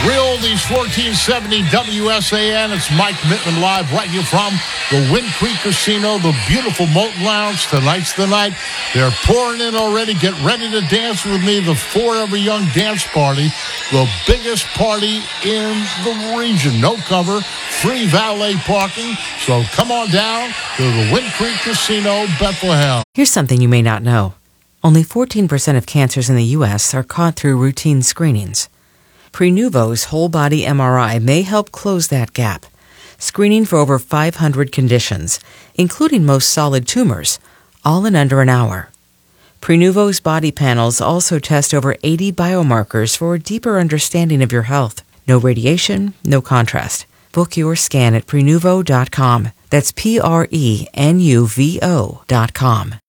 Real Oldies 1470 WSAN. It's Mike Mittman live right here from the Wind Creek Casino, the beautiful Molten Lounge. Tonight's the night. They're pouring in already. Get ready to dance with me. The Forever Young Dance Party, the biggest party in the region. No cover, free valet parking. So come on down to the Wind Creek Casino, Bethlehem. Here's something you may not know. Only 14% of cancers in the U.S. are caught through routine screenings. Prenuvo's whole-body MRI may help close that gap, screening for over 500 conditions, including most solid tumors, all in under an hour. Prenuvo's body panels also test over 80 biomarkers for a deeper understanding of your health. No radiation, no contrast. Book your scan at Prenuvo.com. That's Prenuvo.com.